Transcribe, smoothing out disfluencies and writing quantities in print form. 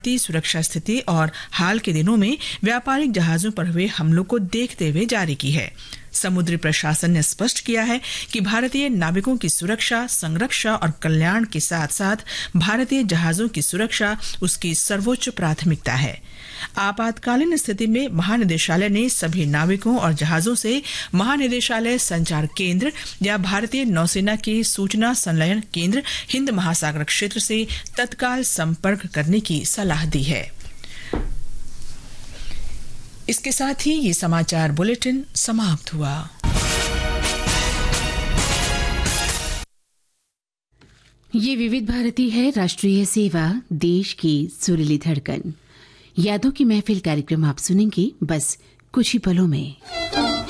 सुरक्षा स्थिति और हाल के दिनों में व्यापारिक जहाजों पर हुए हमलों को देखते हुए जारी की है। समुद्री प्रशासन ने स्पष्ट किया है कि भारतीय नाविकों की सुरक्षा, संरक्षा और कल्याण के साथ साथ भारतीय जहाजों की सुरक्षा उसकी सर्वोच्च प्राथमिकता है। आपातकालीन स्थिति में महानिदेशालय ने सभी नाविकों और जहाजों से महानिदेशालय संचार केंद्र या भारतीय नौसेना के सूचना संलयन केंद्र हिंद महासागर क्षेत्र से तत्काल संपर्क करने की सलाह दी है। इसके साथ ही ये समाचार बुलेटिन समाप्त हुआ। ये विविध भारती है, राष्ट्रीय सेवा, देश की सुरीली धड़कन। यादों की महफिल कार्यक्रम आप सुनेंगे बस कुछ ही पलों में।